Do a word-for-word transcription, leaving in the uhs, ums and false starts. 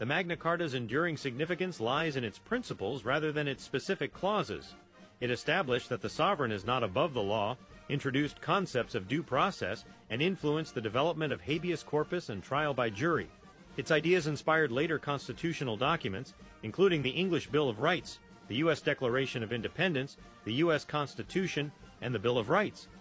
The Magna Carta's enduring significance lies in its principles rather than its specific clauses. It established that the sovereign is not above the law, introduced concepts of due process, and influenced the development of habeas corpus and trial by jury. Its ideas inspired later constitutional documents, including the English Bill of Rights, the U S Declaration of Independence, the U S Constitution, and the Bill of Rights.